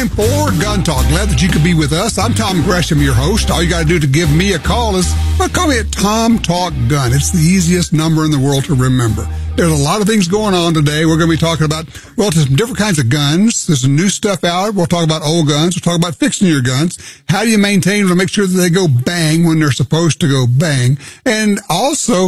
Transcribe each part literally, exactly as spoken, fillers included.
time for Gun Talk. Glad that you could be with us. I'm Tom Gresham, your host. All you got to do to give me a call is, well, call me at Tom Talk Gun. It's the easiest number in the world to remember. There's a lot of things going on today. We're going to be talking about, well, there's some different kinds of guns. There's some new stuff out. We'll talk about old guns. We'll talk about fixing your guns. How do you maintain them to make sure that they go bang when they're supposed to go bang? And also,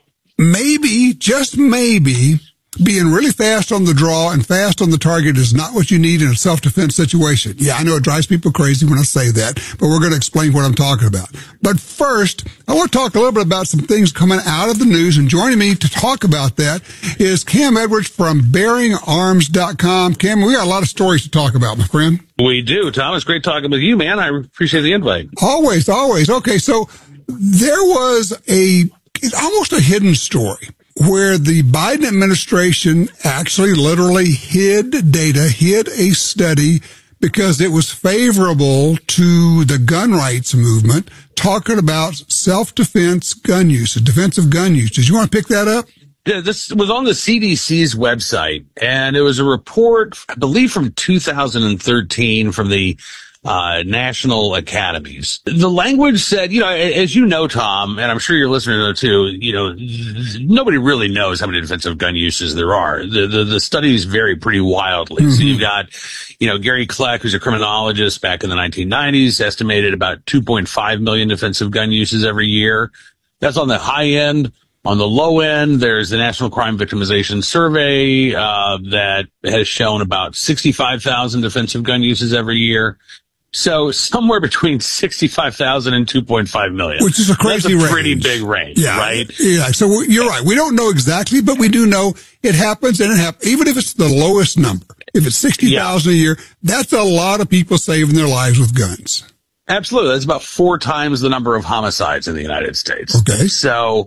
maybe, just maybe, being really fast on the draw and fast on the target is not what you need in a self-defense situation. Yeah, I know it drives people crazy when I say that, but we're going to explain what I'm talking about. But first, I want to talk a little bit about some things coming out of the news, and joining me to talk about that is Cam Edwards from Bearing Arms dot com. Cam, we got a lot of stories to talk about, my friend. We do, Tom. It's great talking with you, man. I appreciate the invite. Always, always. Okay, so there was a, almost a hidden story where the Biden administration actually literally hid data, hid a study because it was favorable to the gun rights movement, talking about self-defense gun use, defensive gun use. Did you want to pick that up? Yeah, this was on the C D C's website, and it was a report, I believe, from two thousand thirteen from the Uh, national academies. The language said, you know, as you know, Tom, and I'm sure your listeners know too, you know, nobody really knows how many defensive gun uses there are. The, the, the studies vary pretty wildly. Mm-hmm. So you've got, you know, Gary Kleck, who's a criminologist back in the nineteen nineties, estimated about two point five million defensive gun uses every year. That's on the high end. On the low end, there's the National Crime Victimization Survey, uh, that has shown about sixty-five thousand defensive gun uses every year. So somewhere between sixty-five thousand and two point five million. Which is a crazy range. That's a pretty big range, yeah, right? Yeah, so you're right. We don't know exactly, but we do know it happens, and it happens. Even if it's the lowest number, if it's sixty thousand yeah. a year, that's a lot of people saving their lives with guns. Absolutely. That's about four times the number of homicides in the United States. Okay. So,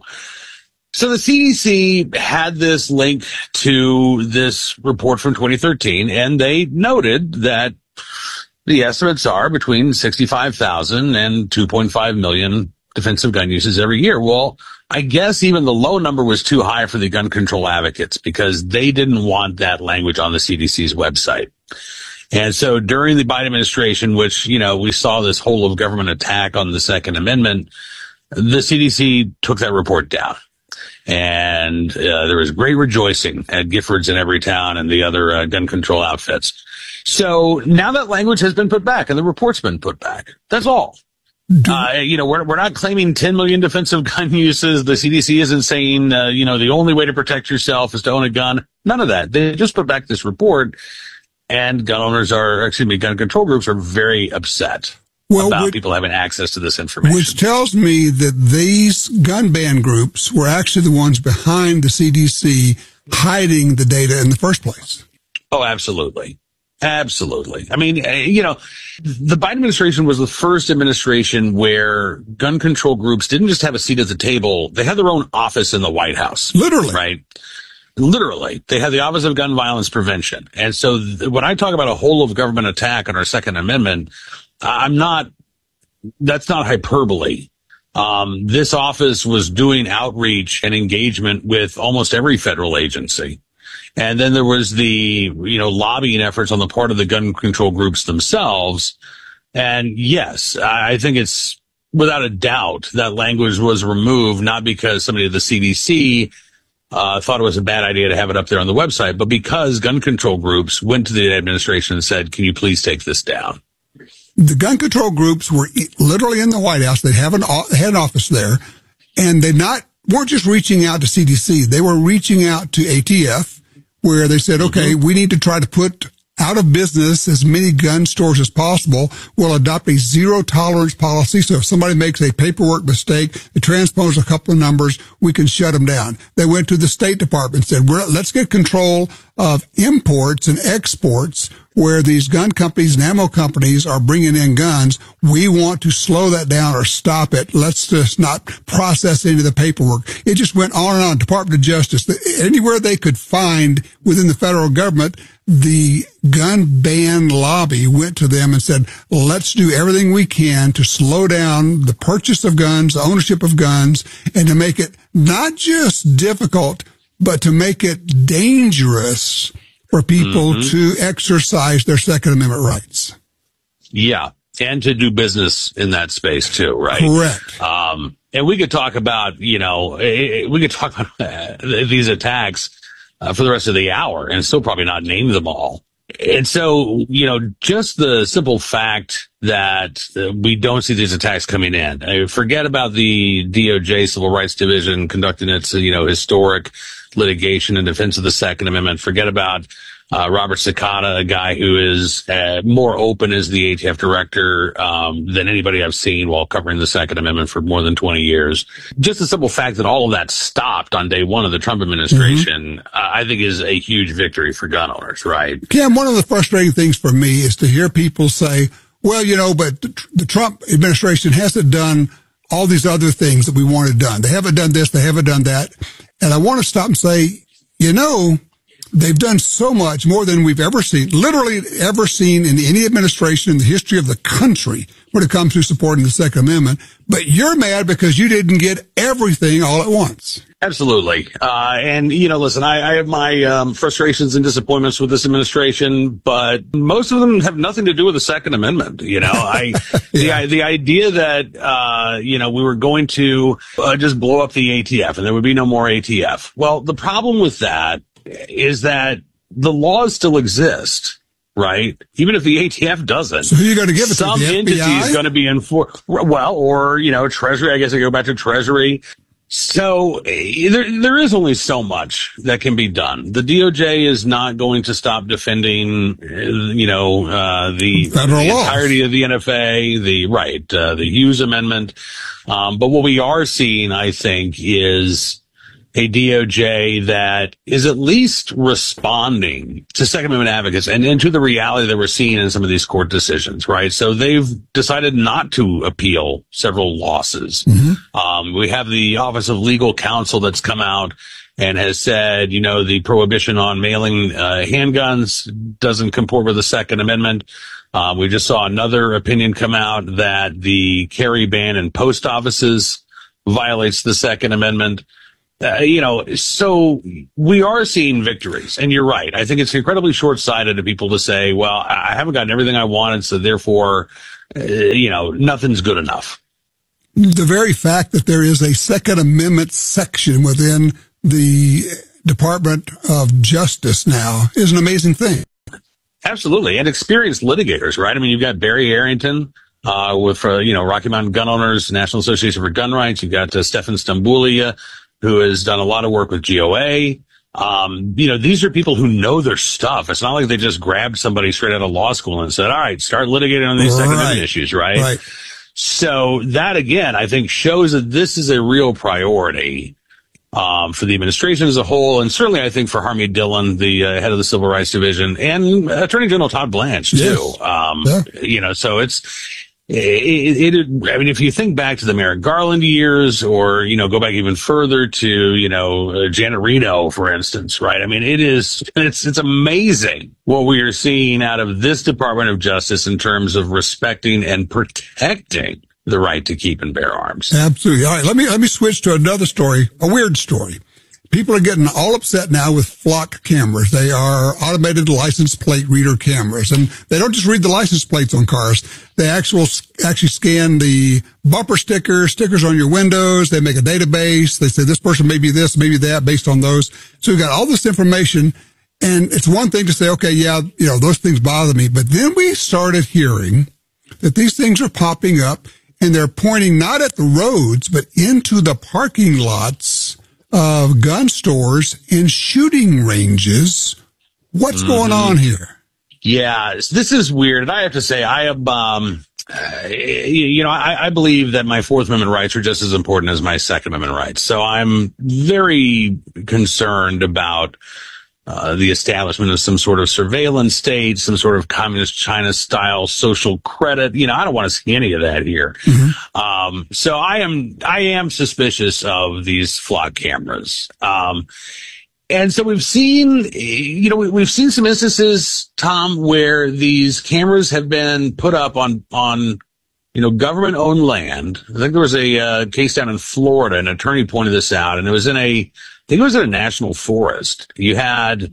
so the C D C had this link to this report from twenty thirteen, and they noted that the estimates are between sixty-five thousand and two point five million defensive gun uses every year. Well, I guess even the low number was too high for the gun control advocates because they didn't want that language on the C D C's website. And so during the Biden administration, which, you know, we saw this whole of government attack on the Second Amendment, the C D C took that report down. And uh, there was great rejoicing at Giffords in Everytown and the other uh, gun control outfits. So now that language has been put back and the report's been put back. That's all. Uh, you know, we're, we're not claiming ten million defensive gun uses. The C D C isn't saying, uh, you know, the only way to protect yourself is to own a gun. None of that. They just put back this report, and gun owners are, excuse me, gun control groups are very upset well, about which, people having access to this information. Which tells me that these gun ban groups were actually the ones behind the C D C hiding the data in the first place. Oh, absolutely. Absolutely. I mean, you know, the Biden administration was the first administration where gun control groups didn't just have a seat at the table. They had their own office in the White House. Literally. Right? Literally. They had the Office of Gun Violence Prevention. And so th- when I talk about a whole of government attack on our Second Amendment, I'm not, that's not hyperbole. Um, this office was doing outreach and engagement with almost every federal agency. And then there was the, you know, lobbying efforts on the part of the gun control groups themselves. And yes, I think it's without a doubt that language was removed, not because somebody at the C D C uh, thought it was a bad idea to have it up there on the website, but because gun control groups went to the administration and said, can you please take this down? The gun control groups were literally in the White House. They have an, had an office there, and they not weren't just reaching out to C D C. They were reaching out to A T F, where they said, okay, mm-hmm. we need to try to put out of business as many gun stores as possible. We'll adopt a zero tolerance policy. So if somebody makes a paperwork mistake, they transpose a couple of numbers, we can shut them down. They went to the State Department and said, We're, let's get control of imports and exports where these gun companies and ammo companies are bringing in guns. We want to slow that down or stop it. Let's just not process any of the paperwork. It just went on and on. Department of Justice, anywhere they could find within the federal government, the gun ban lobby went to them and said, let's do everything we can to slow down the purchase of guns, the ownership of guns, and to make it not just difficult, but to make it dangerous for people mm-hmm. to exercise their Second Amendment rights. Yeah. And to do business in that space too, right? Correct. Um, and we could talk about, you know, we could talk about uh, these attacks uh, for the rest of the hour and still probably not name them all. And so, you know, just the simple fact that uh, we don't see these attacks coming in. I mean, forget about the D O J Civil Rights Division conducting its, you know, historic litigation in defense of the Second Amendment. Forget about uh, Robert Cicada, a guy who is uh, more open as the A T F director um, than anybody I've seen while covering the Second Amendment for more than twenty years. Just the simple fact that all of that stopped on day one of the Trump administration, mm-hmm. uh, I think is a huge victory for gun owners, right? Cam, one of the frustrating things for me is to hear people say, well, you know, but the, the Trump administration hasn't done all these other things that we wanted done. They haven't done this. They haven't done that. And I want to stop and say, you know, they've done so much more than we've ever seen, literally ever seen in any administration in the history of the country when it comes to supporting the Second Amendment. But you're mad because you didn't get everything all at once. Absolutely. Uh, and, you know, listen, I, I have my um, frustrations and disappointments with this administration, but most of them have nothing to do with the Second Amendment. You know, I yeah. the the idea that, uh, you know, we were going to uh, just blow up the A T F and there would be no more A T F. Well, the problem with that is that the laws still exist, right? Even if the A T F doesn't. So who are you going to give it some to? The entity F B I? is going to be enforced. Well, or, you know, Treasury. I guess I go back to Treasury. So there, there is only so much that can be done. The D O J is not going to stop defending, you know, uh, the, the entirety of the N F A, the right, uh, the Hughes Amendment. Um, but what we are seeing, I think, is a D O J that is at least responding to Second Amendment advocates and, and to the reality that we're seeing in some of these court decisions, right? So they've decided not to appeal several losses. Mm-hmm. Um, we have the Office of Legal Counsel that's come out and has said, you know, the prohibition on mailing uh, handguns doesn't comport with the Second Amendment. Uh, we just saw another opinion come out that the carry ban in post offices violates the Second Amendment. Uh, you know, so we are seeing victories, and you're right. I think it's incredibly short-sighted of people to say, well, I haven't gotten everything I wanted, so therefore, uh, you know, nothing's good enough. The very fact that there is a Second Amendment section within the Department of Justice now is an amazing thing. Absolutely. And experienced litigators, right? I mean, you've got Barry Arrington, uh, with, uh, you know, Rocky Mountain Gun Owners, National Association for Gun Rights. You've got uh, Stefan Stambulia, who has done a lot of work with G O A. Um, you know, these are people who know their stuff. It's not like they just grabbed somebody straight out of law school and said, all right, start litigating on these right. Second Amendment issues, right? right? So that, again, I think shows that this is a real priority um, for the administration as a whole, and certainly I think for Harmeet Dillon, the uh, head of the Civil Rights Division, and Attorney General Todd Blanche, too. Yes. Um, yeah. You know, so it's It, it, it, I mean, if you think back to the Merrick Garland years, or, you know, go back even further to, you know, uh, Janet Reno, for instance, right? I mean, it is, it's, it's amazing what we are seeing out of this Department of Justice in terms of respecting and protecting the right to keep and bear arms. Absolutely. All right. Let me, let me switch to another story, a weird story. People are getting all upset now with flock cameras. They are automated license plate reader cameras, and they don't just read the license plates on cars. They actual, actually scan the bumper stickers, stickers on your windows. They make a database. They say this person may be this, maybe that, based on those. So we've got all this information, and it's one thing to say, okay, yeah, you know, those things bother me. But then we started hearing that these things are popping up, and they're pointing not at the roads, but into the parking lots of gun stores and shooting ranges. What's mm-hmm. going on here? Yeah, this is weird. And I have to say, I am, um, uh, you know, I, I believe that my Fourth Amendment rights are just as important as my Second Amendment rights. So I'm very concerned about Uh, the establishment of some sort of surveillance state, some sort of communist China style social credit. You know, I don't want to see any of that here. Mm-hmm. Um, so I am, I am suspicious of these flock cameras. Um, and so we've seen, you know, we, we've seen some instances, Tom, where these cameras have been put up on, on, you know, government owned land. I think there was a uh, case down in Florida. An attorney pointed this out, and it was in a, I think it was in a national forest. You had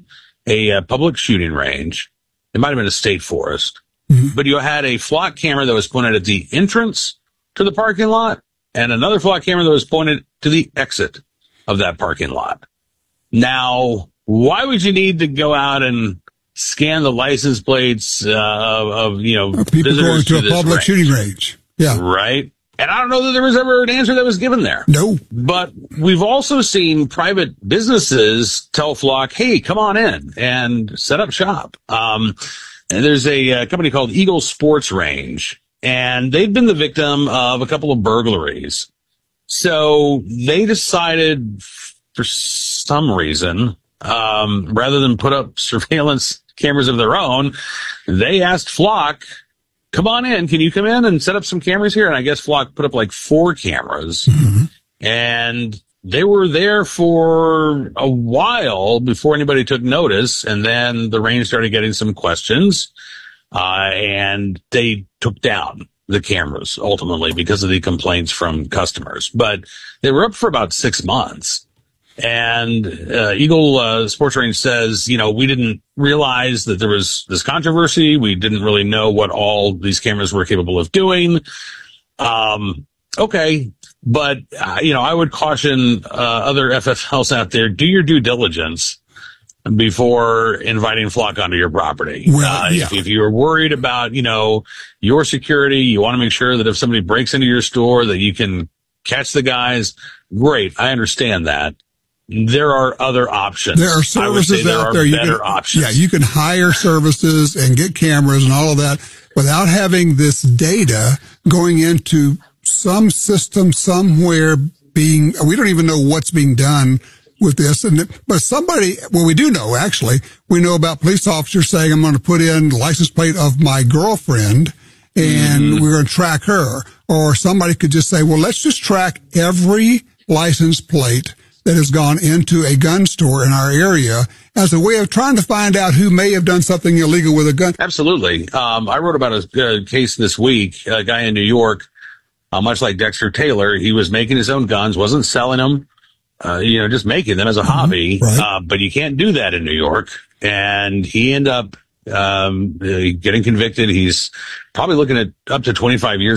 a, uh public shooting range. It might have been a state forest, mm-hmm. but you had a flock camera that was pointed at the entrance to the parking lot and another flock camera that was pointed to the exit of that parking lot. Now, why would you need to go out and scan the license plates uh, of, of, you know, people going to, to a public range? shooting range? Yeah. Right. And I don't know that there was ever an answer that was given there. No. But we've also seen private businesses tell Flock, hey, come on in and set up shop. Um, and there's a, a company called Eagle Sports Range, and they've been the victim of a couple of burglaries. So they decided for some reason, um, rather than put up surveillance cameras of their own, they asked Flock, come on in. Can you come in and set up some cameras here? And I guess Flock put up like four cameras, mm-hmm. and they were there for a while before anybody took notice. And then the range started getting some questions, uh, and they took down the cameras ultimately because of the complaints from customers. But they were up for about six months. And uh, Eagle uh, Sports Range says, you know, we didn't realize that there was this controversy. We didn't really know what all these cameras were capable of doing. Um, okay, but, uh, you know, I would caution uh, other F F Ls out there, do your due diligence before inviting Flock onto your property. Well, uh, yeah. if, if you're worried about, you know, your security, you want to make sure that if somebody breaks into your store that you can catch the guys, great. I understand that. There are other options. There are services there out are there. You better can, options. Yeah, you can hire services and get cameras and all of that without having this data going into some system somewhere being, we don't even know what's being done with this. And, but somebody, well, we do know actually, we know about police officers saying, I'm going to put in the license plate of my girlfriend and mm. we're going to track her. Or somebody could just say, well, let's just track every license plate that has gone into a gun store in our area as a way of trying to find out who may have done something illegal with a gun. Absolutely. Um, I wrote about a, a case this week, a guy in New York, uh, much like Dexter Taylor. He was making his own guns, wasn't selling them, uh, you know, just making them as a mm-hmm. hobby. Right. Uh, but you can't do that in New York. And he ended up um, getting convicted. He's probably looking at up to twenty-five years